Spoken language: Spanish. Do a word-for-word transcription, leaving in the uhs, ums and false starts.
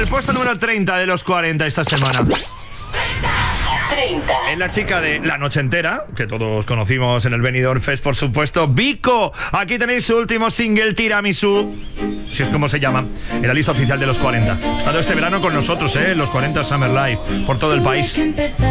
el puesto número treinta de los cuarenta esta semana. treinta. Es la chica de La Noche Entera, que todos conocimos en el Benidorm Fest, por supuesto. Vico. Aquí tenéis su último single, Tiramisú. Si es como se llama, en la lista oficial de los cuarenta. Ha estado este verano con nosotros, ¿eh? Los cuarenta Summer Live, por todo el país.